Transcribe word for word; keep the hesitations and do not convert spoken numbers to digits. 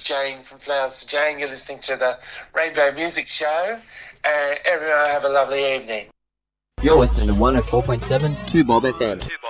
Jane from Flowers to Jane. You're listening to the Rainbow Music Show, and everyone have a lovely evening. You're listening to one oh four point seven two Bob F M.